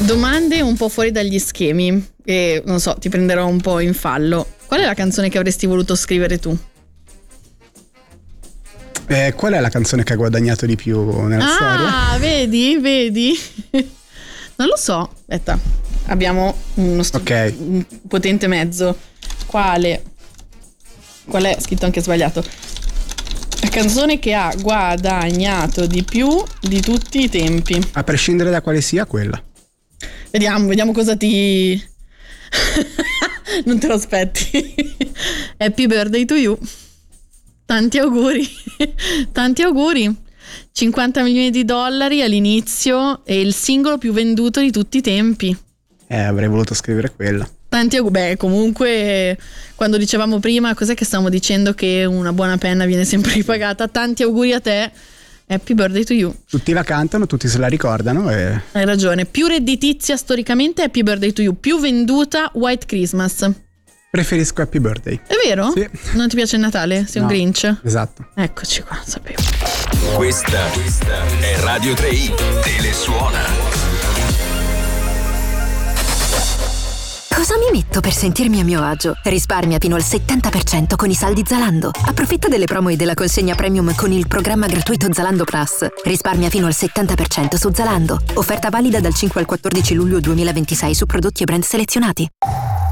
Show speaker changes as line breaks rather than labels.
Domande un po' fuori dagli schemi e non so, ti prenderò un po' in fallo. Qual è la canzone che avresti voluto scrivere tu?
Qual è la canzone che ha guadagnato di più nella storia?
Ah, vedi? Non lo so. Aspetta, abbiamo un potente mezzo. Qual è? Scritto anche sbagliato. La canzone che ha guadagnato di più di tutti i tempi.
A prescindere da quale sia, quella.
Vediamo cosa ti... Non te lo aspetti. Happy birthday to you. Tanti auguri. Tanti auguri. 50 milioni di dollari all'inizio e il singolo più venduto di tutti i tempi.
Avrei voluto scrivere quella.
Tanti auguri. Beh, comunque, quando dicevamo prima, cos'è che stavamo dicendo? Che una buona penna viene sempre ripagata. Tanti auguri a te. Happy birthday to you.
Tutti la cantano, tutti se la ricordano e...
Hai ragione. Più redditizia storicamente Happy birthday to you. Più venduta White Christmas.
Preferisco Happy Birthday.
È vero?
Sì.
Non ti piace il Natale? Sei un Grinch?
Esatto.
Eccoci qua, sapevo.
Questa è Radio 3i. Telesuona.
Cosa mi metto per sentirmi a mio agio? Risparmia fino al 70% con i saldi Zalando. Approfitta delle promo e della consegna premium con il programma gratuito Zalando Plus. Risparmia fino al 70% su Zalando. Offerta valida dal 5 al 14 luglio 2026 su prodotti e brand selezionati.